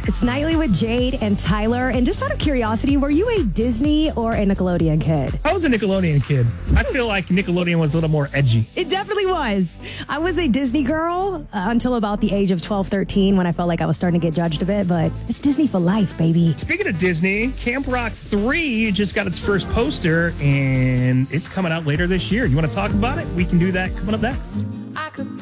It's Nightly with Jade and Tyler. And just out of curiosity, were you a Disney or a Nickelodeon kid? I was a Nickelodeon kid. I feel like Nickelodeon was a little more edgy. It definitely was. I was a Disney girl until about the age of 12, 13 when I felt like I was starting to get judged a bit. But it's Disney for life, baby. Speaking of Disney, Camp Rock 3 just got its first poster, and it's coming out later this year. You want to talk about it? We can do that coming up next.